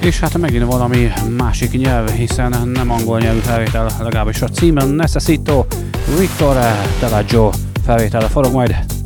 És hát megint valami másik nyelv, hiszen nem angol nyelvű felvétel, legalábbis a címen Necessito, Victor Telaggio felvétele forog majd.